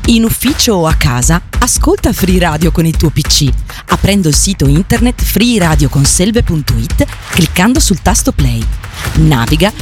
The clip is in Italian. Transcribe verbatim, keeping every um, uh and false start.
In ufficio o a casa, ascolta Free Radio con il tuo P C, aprendo il sito internet free radio conselve punto it, cliccando sul tasto play. Naviga